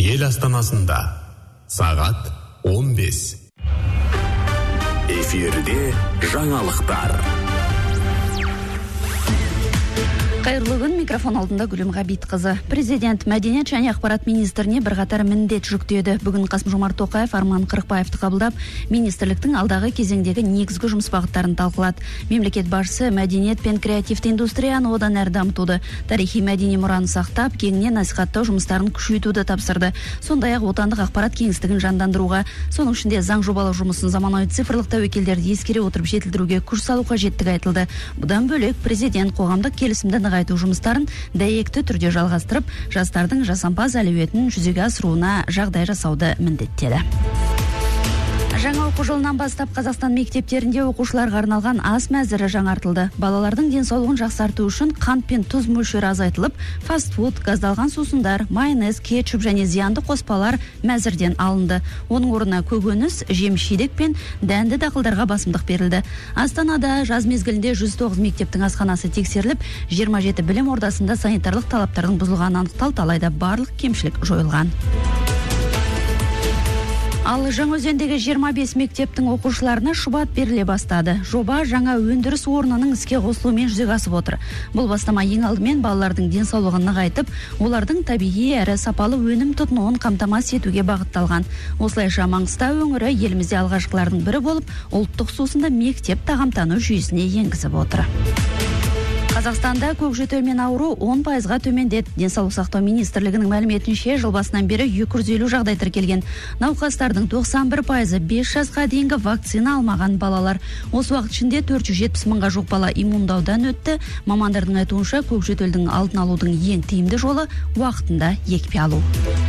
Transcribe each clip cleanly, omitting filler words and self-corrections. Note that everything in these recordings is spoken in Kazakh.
ел астанасында сағат 15. Эфирде жаңалықтар. Қайырлы күн, микрофон алдында Гүлім Ғабитқызы. Президент мәдениет және ақпарат министріне бірқатар міндет жүктеді. Бүгін Қасым-Жомарт Тоқаев Арман Қырықбаевты қабылдап, министрліктің алдағы кезеңдегі негізгі жұмыс бағыттарын талқылады. Мемлекет басшысы мәдениет пен креативті индустрияны одан әрі дамытуды, тарихи мәдени мұраны сақтап, кеңінен насихаттау жұмыстарын күшейтуді тапсырды. Сондай-ақ отандық ақпарат кеңістігін жандандыруға, соның ішінде заң жобалау жұмысын заманауи цифрлық тәуекелдерді ескере отырып жетілдіруге күш салу қажеттігі айтылды. Бұдан бөлек президент қоғамдық келісімді нығайту жұмыстарын дәйекті түрде жалғастырып, жастардың жасампаз әлеуетін жүзеге асыруына жағдай жасауды міндеттеді. Жаңа оқу жылынан бастап Қазақстан мектептерінде оқушыларға арналған ас мәзірі жаңартылды. Балалардың денсаулығын жақсарту үшін қант пен тұз мөлшері азайтылып, фастфуд, газдалған сусындар, майонез, кетчуп және зиянды қоспалар мәзірден алынды. Оның орнына көкөніс, жеміс-жидек пен дәнді дақылдарға басымдық берілді. Астанада жаз мезгілінде 109 мектептің асханасы тексеріліп, 27 білім ордасында санитарлық талаптардың бұзылғаны анықталды, алайда барлық кемшілік жойылған. Ал Жаңаөзендегі 25 мектептің оқушыларына шұбат беріле бастады. Жоба жаңа өндіріс орнының іске қосылуымен жүзеге асып отыр. Бұл бастама ең алдымен балалардың денсаулығын нығайтып, олардың табиғи әрі сапалы өнім тұтынуын қамтамасыз етуге бағытталған. Осылайша Маңғыстау өңірі елімізде алғашқылардың бірі болып, ұлттық сусынды мектеп тағамтану жүйесіне енгізіп отыр. Қазақстанда көкжөтелмен ауру 10%-ға төмендеді. Денсаулық сақтау министрлігінің мәліметінше, жыл басынан бері 250 жағдай тіркелген. Науқастардың 91%-ы 5 жасқа дейінгі вакцина алмаған балалар. Осы уақыт ішінде 470 мыңға жуық бала иммундаудан өтті. Мамандардың айтуынша, көкжөтелдің алдын алудың ең тиімді жолы уақытында екпе алу.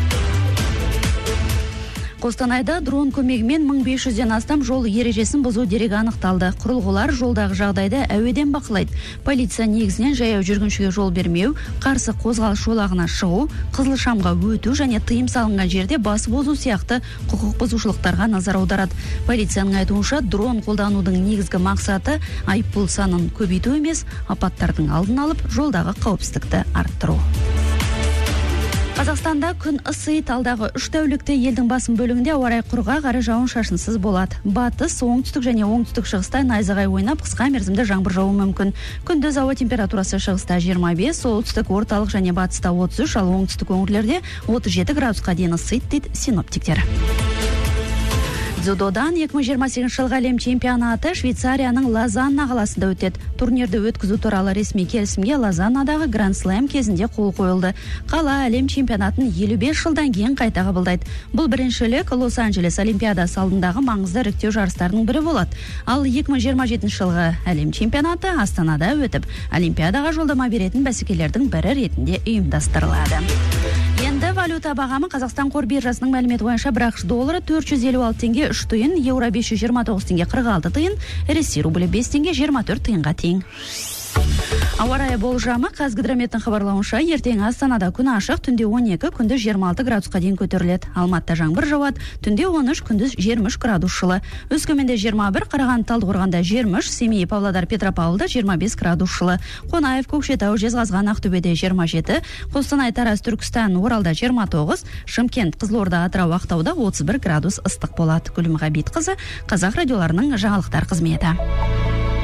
Қостанайда дрон көмегімен 1500-ден астам жол ережесін бұзу дерегі анықталды. Құрылғылар жолдағы жағдайды әуеден бақылайды. Полиция негізінен жаяу жүргіншіге жол бермеу, қарсы қозғалыс жолағына шығу, қызыл шамға өту және тыйым салынған жерде басып озу сияқты құқық бұзушылықтарға назар аударады. Полицияның айтуынша, дрон қолданудың негізгі мақсаты айыппұл санын көбейту емес, апаттардың алдын алып, жолдағы қауіпсіздікті арттыру. Қазақстанда күн ысиды, алдағы 3 тәулікте елдің басым бөлігінде ауа райы құрғақ әрі жауын-шашынсыз болады. Батыс, оңтүстік және оңтүстік шығыста найзағай ойнап, қысқа мерзімді жаңбыр жауы мүмкін. Күндіз ауа температурасы шығыста 25, солтүстік, орталық және батыста 33, ал оңтүстік өңірлерде 37 градусқа дейін ысиды дейді синоптиктер. Дзюдодан 2028 жылғы әлем чемпионаты Швейцарияның Лозанна қаласында өтеді. Турнирді өткізу туралы ресми келісімге Лозаннадағы Гранд Слэм кезінде қол қойылды. Қала әлем чемпионатын 55 жылдан кейін қайта қабылдайды. Бұл біріншілік Лос-Анджелес Олимпиадасы алдындағы маңызды іріктеу жарыстарының бірі болады. Ал 2027 жылғы әлем чемпионаты Астанада өтіп, Олимпиадаға жолдама беретін бәсекелердің бірі ретінде ұйымдастырылады. Енді валюта бағамы Қазақстан қор биржасының мәліметі бойынша бір ақш доллары 456 теңге 3 тиын, еуро 529 теңге 46 тиын, Ресей рублі 5 теңге 24 тиынға тең. Ауа райы болжамы Қазгидрометтің хабарлауынша, ертең Астанада күн ашық, түнде 12, күндіз 26 градусқа дейін көтеріледі. Алматыда жаңбыр жауады, түнде 13, күндіз 23 градус жылы. Өскеменде 21, Қарағанды, Талдықорғанда 20, Семей, Павлодар, Петропавлда 25 градус жылы. Қонаев, Көкшетау, Жезқазған, Ақтөбеде 27, Қостанай, Тараз, Түркістан, Оралда 29, Шымкент, Қызылорда, Атырау, Ақтауда 31 градус ыстық болады. Гүлім Ғабитқызы, Қазақ радиоларының жаңалықтар қызметі.